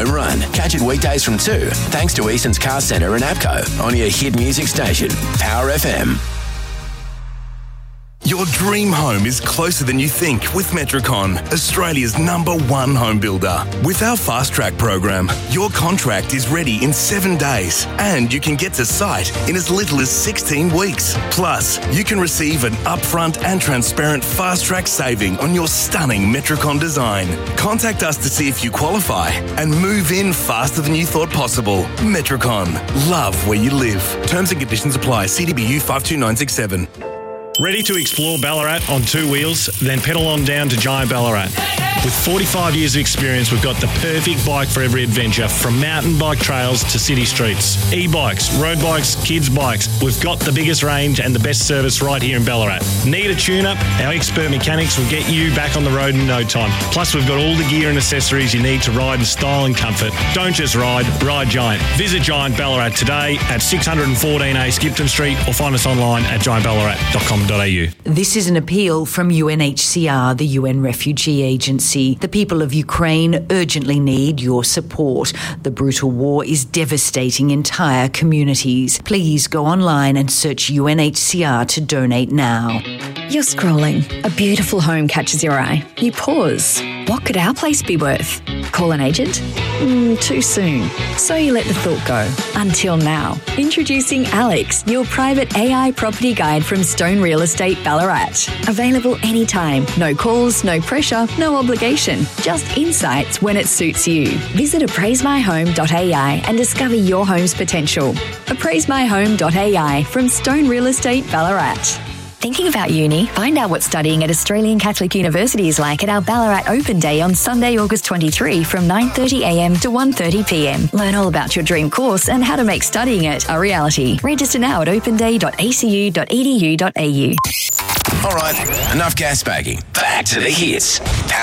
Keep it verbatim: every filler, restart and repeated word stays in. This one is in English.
Home Run. Catch it weekdays from two, thanks to Easton's Car Centre and APCO on your hit music station, Power F M. Your dream home is closer than you think with Metricon, Australia's number one home builder. With our Fast Track program, your contract is ready in seven days and you can get to site in as little as sixteen weeks. Plus, you can receive an upfront and transparent Fast Track saving on your stunning Metricon design. Contact us to see if you qualify and move in faster than you thought possible. Metricon, love where you live. Terms and conditions apply. C D B U five two nine six seven. Ready to explore Ballarat on two wheels? Then pedal on down to Giant Ballarat. With forty-five years of experience, we've got the perfect bike for every adventure, from mountain bike trails to city streets. E-bikes, road bikes, kids' bikes. We've got the biggest range and the best service right here in Ballarat. Need a tune-up? Our expert mechanics will get you back on the road in no time. Plus, we've got all the gear and accessories you need to ride in style and comfort. Don't just ride, ride Giant. Visit Giant Ballarat today at six fourteen A Skipton Street or find us online at giant ballarat dot com dot a u. This is an appeal from U N H C R, the U N Refugee Agency. The people of Ukraine urgently need your support. The brutal war is devastating entire communities. Please go online and search U N H C R to donate now. You're scrolling. A beautiful home catches your eye. You pause. What could our place be worth? Call an agent? Mm, too soon. So you let the thought go. Until now. Introducing Alex, your private A I property guide from Stone Real Estate Ballarat. Available anytime. No calls, no pressure, no obligation. Just insights when it suits you. Visit appraise my home dot a i and discover your home's potential. appraise my home dot a i from Stone Real Estate Ballarat. Thinking about uni? Find out what studying at Australian Catholic University is like at our Ballarat Open Day on Sunday, August twenty-third from nine thirty a m to one thirty p m. Learn all about your dream course and how to make studying it a reality. Register now at open day dot a c u dot e d u dot a u. All right, enough gas bagging. Back to the hits.